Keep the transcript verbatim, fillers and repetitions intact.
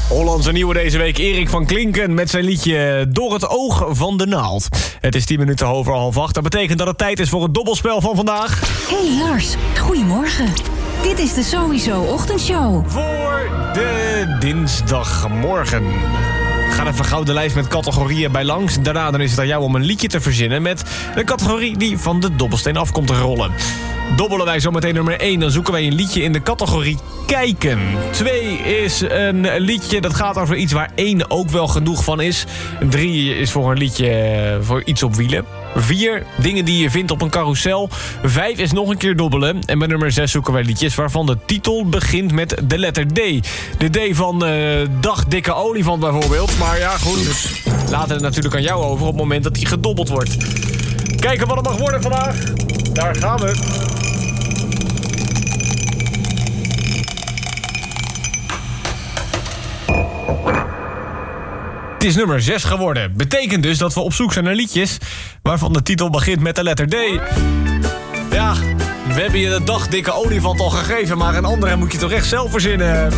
Hollandse nieuwe deze week, Erik van Klinken met zijn liedje Door het oog van de naald. Het is tien minuten over half acht. Dat betekent dat het tijd is voor het dobbelspel van vandaag. Hey Lars, goedemorgen. Dit is de Sowieso Ochtendshow. Voor de dinsdagmorgen. Ga even gauw de lijst met categorieën bij langs. Daarna dan is het aan jou om een liedje te verzinnen met de categorie die van de dobbelsteen af komt te rollen. Dobbelen wij zometeen nummer één, dan zoeken wij een liedje in de categorie kijken. twee is een liedje dat gaat over iets waar één ook wel genoeg van is. drie is voor een liedje voor iets op wielen. vier dingen die je vindt op een carousel. vijf is nog een keer dobbelen. En bij nummer zes zoeken wij liedjes waarvan de titel begint met de letter D. De D van uh, Dag Dikke Olifant bijvoorbeeld. Maar ja, goed, dus laten het natuurlijk aan jou over op het moment dat die gedobbeld wordt. Kijken wat het mag worden vandaag. Daar gaan we. Het is nummer zes geworden. Betekent dus dat we op zoek zijn naar liedjes waarvan de titel begint met de letter D. Ja, we hebben je de Dag Dikke Olifant al gegeven, maar een andere moet je toch echt zelf verzinnen.